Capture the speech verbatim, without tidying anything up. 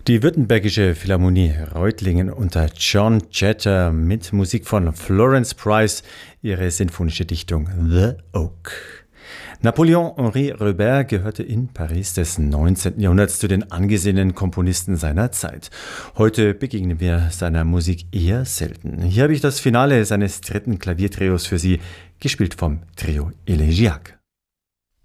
Die Württembergische Philharmonie Reutlingen unter John Jeter mit Musik von Florence Price, ihre sinfonische Dichtung The Oak. Napoléon-Henri Reber gehörte in Paris des neunzehnten. Jahrhunderts zu den angesehenen Komponisten seiner Zeit. Heute begegnen wir seiner Musik eher selten. Hier habe ich das Finale seines dritten Klaviertrios für Sie, gespielt vom Trio Elegiac.